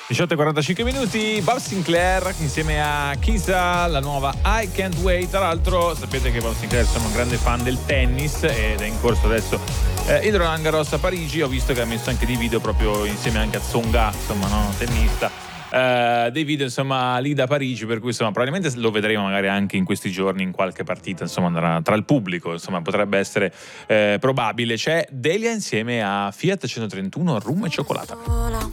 18:45 minuti, Bob Sinclair insieme a Kisa, la nuova I Can't Wait. Tra l'altro sapete che Bob Sinclair sono un grande fan del tennis ed è in corso adesso il Roland Garros a Parigi. Ho visto che ha messo anche dei video proprio insieme anche a Tsonga, insomma, no, tennista. Dei video insomma lì da Parigi, per cui insomma probabilmente lo vedremo magari anche in questi giorni in qualche partita, insomma tra il pubblico, insomma potrebbe essere probabile. C'è Delia insieme a Fiat 131 Rum e Cioccolata.